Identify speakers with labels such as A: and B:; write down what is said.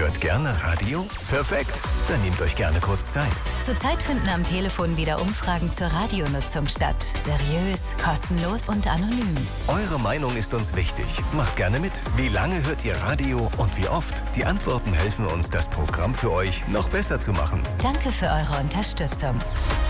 A: Hört gerne Radio? Perfekt, dann nehmt euch gerne kurz Zeit.
B: Zurzeit finden am Telefon wieder Umfragen zur Radionutzung statt. Seriös, kostenlos und anonym.
A: Eure Meinung ist uns wichtig. Macht gerne mit. Wie lange hört ihr Radio und wie oft? Die Antworten helfen uns, das Programm für euch noch besser zu machen.
B: Danke für eure Unterstützung.